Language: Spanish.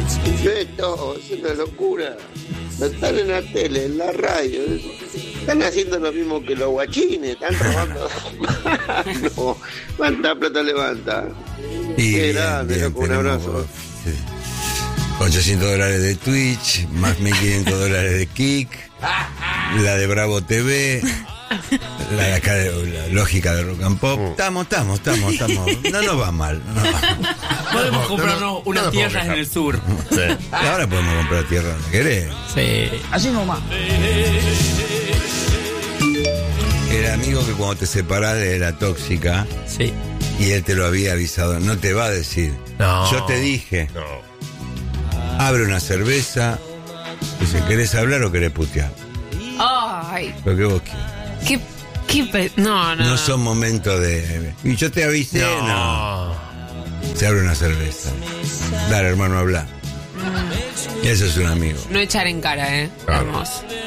Esto es una locura. No están en la tele, en la radio. Están haciendo lo mismo que los guachines. Están robando. No. ¿Cuánta plata levanta? Qué grande, loco, un abrazo. $800 de Twitch, más $1.500 de Kik, la de Bravo TV, la de acá de la lógica de Rock and Pop. Estamos. No nos va mal. Podemos comprarnos unas tierras en el sur. Sí. Ahora podemos comprar tierra donde querés. Sí. Así nomás. El amigo que cuando te separás de la tóxica, Sí. y él te lo había avisado, no te va a decir. No. Yo te dije. Abre una cerveza. Dice, ¿querés hablar o querés putear? Ay, Lo que vos quieras. no. No son momentos de... Y yo te avisé, no. Se abre una cerveza. Dale, hermano, habla. Eso es un amigo. No echar en cara, hermoso.